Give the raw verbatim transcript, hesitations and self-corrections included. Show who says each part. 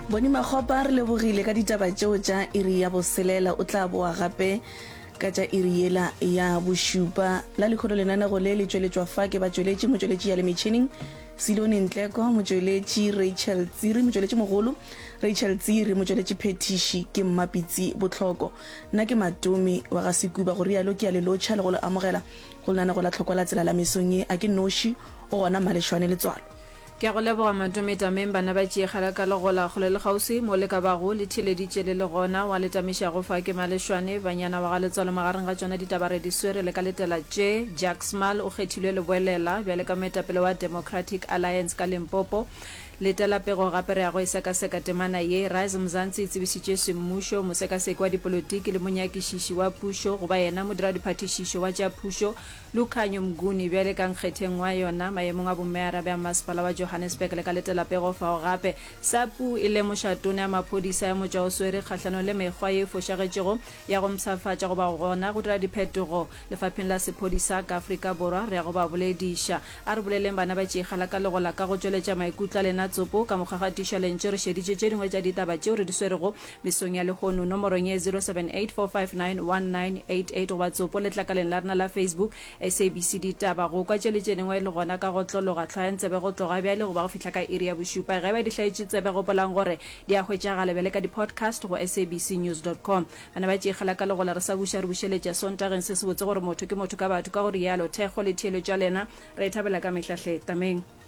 Speaker 1: Boni Makgopa re lebogile ka ditaba tšeo tša iri ya boselela o tla boa gape ka tša iri yela ya bošupa la lekgono lenanego le le tšweletšwa fa ke batšweletši motšweletši ya le metšhineng Silone Ntleko, motšweletši Rachel Tsiri, motšweletši mogolo Rachel Tsiri, motšweletši phetiši ke Mmapitsi Botlhoko. Nna ke Matumi wa ga Sekuba go rialo ke a lelotšha le go le amogela go lana go la tlhoko la tsela la mesong e a ke noši o gona Malešwane Letswalo.
Speaker 2: Ke go leboga Matumi tameng bana ba tšeegela ka le gola go le le gausi mo le ka bago le theleditše le le gona wa letamiša go fa ke Malešwane banyana wa ga Letswalo magareng ga tsona ditaba re di swere le ka letela tše Jack Small o kgethilwe le boelela bjale ka moetapele wa Democratic Alliance ka Limpopo letela pego gape re ya go iseka-seka temana ye Rise Mzansi tsebišitše semmušo mosekaseki wa dipolotiki le monyakišiši wa pušo goba yena modira diphatišišo wa tša pušo Lukhanyo Mnguni bjale ka nkgetheng wa yona maemong a bomeara bja masepala wa Johannesburg le ka letela pego fao gape SAPU e lemoša tona ya maphodisa ya motša o swere kgahlano le mekgwa ye e fošagetšego ya go msafatša goba gona go dira diphetogo lefapheng la sephodisa ka Afrika Borwa re ya go ba bolediša a re boleleng bana ba tšeegela ka legola ka go tšweletša maikutlo a lena tsopo ka mokgagatiša lentše re šeditše tše dingwe tša ditaba tšeo re di swerego mesong ya lekgono nomorong ye zero seven eight four five nine one nine eight eight goba tsopo letlakaleng la rena la Facebook S A B C ditaba go kwa tšeletše dingwe le gona ka go tlologa tlhoyantsebe go tloga bjale goba go fihla ka iri ya bošupa ge ba di hlaetše tsebe go polang gore di a hwetšaga lebele ka di-podcast go S A B C news dot com bana ba tšeegela ka legola re sa buša re bušeletša sontageng se se botse gore motho ke motho ka batho ka gore yalo thekgo le theeletša lena re e thabela ka mehlahle tameng.